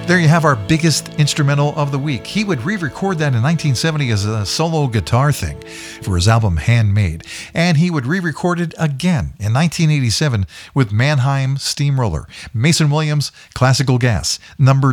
There you have our biggest instrumental of the week. He would re-record that in 1970 as a solo guitar thing for his album Handmade. And he would re-record it again in 1987 with Mannheim Steamroller. Mason Williams, Classical Gas, number